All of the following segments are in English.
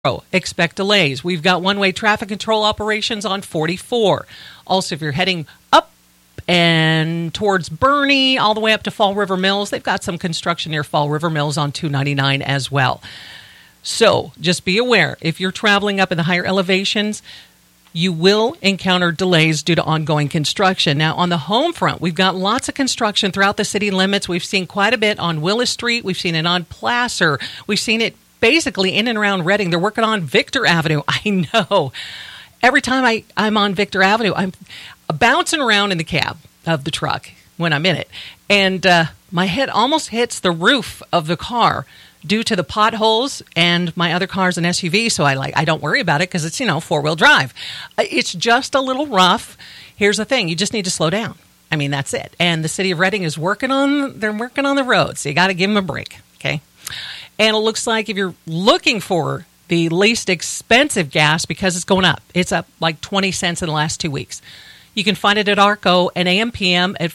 Expect delays. We've got one-way traffic control operations on 44. Also, if you're heading up and towards Bernie, all the way up to Fall River Mills, they've got some construction near Fall River Mills on 299 as well. So just be aware, if you're traveling up in the higher elevations, you will encounter delays due to ongoing construction. Now, on the home front, we've got lots of construction throughout the city limits. We've seen quite a bit on Willis Street. We've seen it on Placer. We've seen it basically in and around Reading. They're working on Victor Avenue. I know. Every time I'm on Victor Avenue, I'm bouncing around in the cab of the truck when I'm in it. And my head almost hits the roof of the car due to the potholes, and my other car's an SUV, so I don't worry about it because it's, four-wheel drive. It's just a little rough. Here's the thing. You just need to slow down. I mean, that's it. And the city of Reading is working on the road, so you got to give them a break, okay? And it looks like if you're looking for the least expensive gas, because it's going up, it's up like 20 cents in the last 2 weeks. You can find it at ARCO and AM/PM at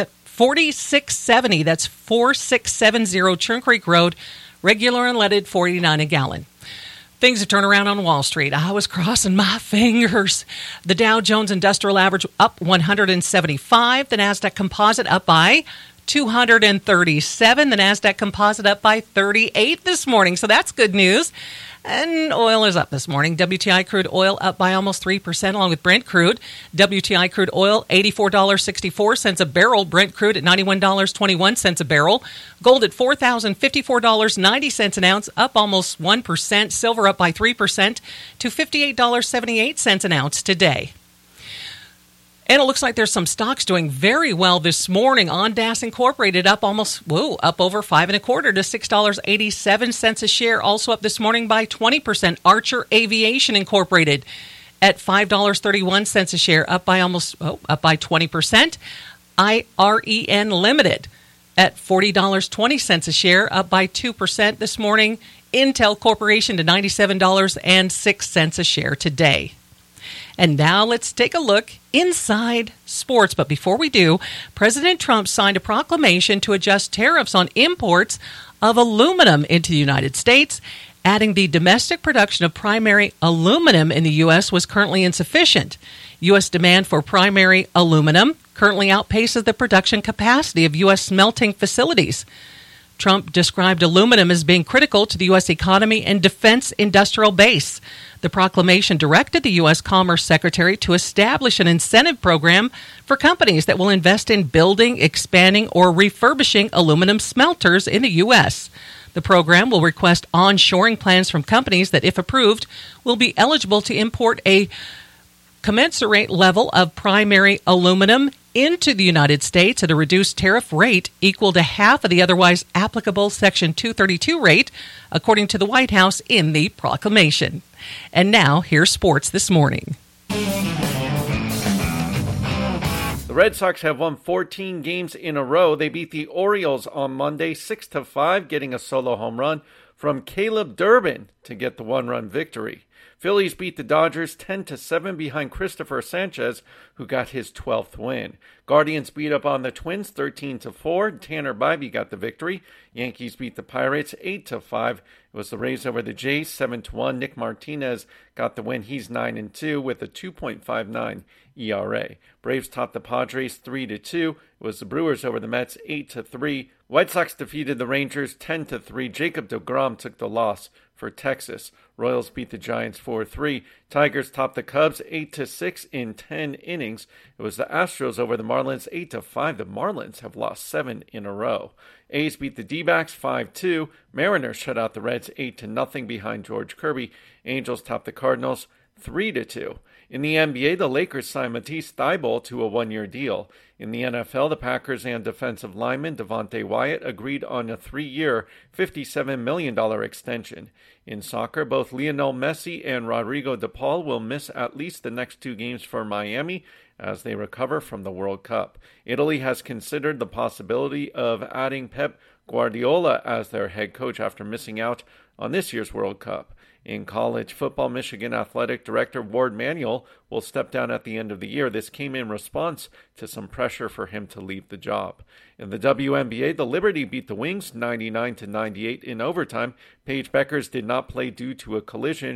4670. That's 4670 Churn Creek Road, regular unleaded, $4.89 a gallon. Things have turned around on Wall Street. I was crossing my fingers. The Dow Jones Industrial Average up 175. The NASDAQ Composite up by 237. The NASDAQ Composite up by 38 this morning. So that's good news. And oil is up this morning. WTI crude oil up by almost 3% along with Brent crude. WTI crude oil, $84.64 a barrel. Brent crude at $91.21 a barrel. Gold at $4,054.90 an ounce, up almost 1%. Silver up by 3% to $58.78 an ounce today. And it looks like there's some stocks doing very well this morning. Ondas Incorporated up up over 5.25 to $6.87 a share. Also up this morning by 20%. Archer Aviation Incorporated at $5.31 a share, up by 20%. IREN Limited at $40.20 a share, up by 2% this morning. Intel Corporation to $97.06 a share today. And now let's take a look inside sports. But before we do, President Trump signed a proclamation to adjust tariffs on imports of aluminum into the United States, adding the domestic production of primary aluminum in the U.S. was currently insufficient. U.S. demand for primary aluminum currently outpaces the production capacity of U.S. smelting facilities. Trump described aluminum as being critical to the U.S. economy and defense industrial base. The proclamation directed the U.S. Commerce Secretary to establish an incentive program for companies that will invest in building, expanding, or refurbishing aluminum smelters in the U.S. The program will request onshoring plans from companies that, if approved, will be eligible to import a commensurate level of primary aluminum into the United States at a reduced tariff rate equal to half of the otherwise applicable Section 232 rate, according to the White House in the proclamation. And now, here's sports this morning. The Red Sox have won 14 games in a row. They beat the Orioles on Monday 6-5, getting a solo home run from Caleb Durbin to get the one-run victory. Phillies beat the Dodgers 10-7 behind Christopher Sanchez, who got his 12th win. Guardians beat up on the Twins 13-4. Tanner Bybee got the victory. Yankees beat the Pirates 8-5. It was the Rays over the Jays 7-1. Nick Martinez got the win. He's 9-2 with a 2.59 ERA. Braves topped the Padres 3-2. It was the Brewers over the Mets 8-3. White Sox defeated the Rangers 10-3. Jacob deGrom took the loss for Texas. Royals beat the Giants 4-3. Tigers topped the Cubs 8-6 in 10 innings. It was the Astros over the Marlins 8-5. The Marlins have lost 7 in a row. A's beat the D-backs 5-2. Mariners shut out the Reds 8-0 behind George Kirby. Angels topped the Cardinals 3-2. In the NBA, the Lakers signed Matisse Thybulle to a one-year deal. In the NFL, the Packers and defensive lineman Devontae Wyatt agreed on a 3-year, $57 million extension. In soccer, both Lionel Messi and Rodrigo De Paul will miss at least the next 2 games for Miami as they recover from the World Cup. Italy has considered the possibility of adding Pep Guardiola as their head coach after missing out on this year's World Cup. In college football, Michigan Athletic Director Ward Manuel will step down at the end of the year. This came in response to some pressure for him to leave the job. In the WNBA, the Liberty beat the Wings 99-98 in overtime. Paige Beckers did not play due to a collision.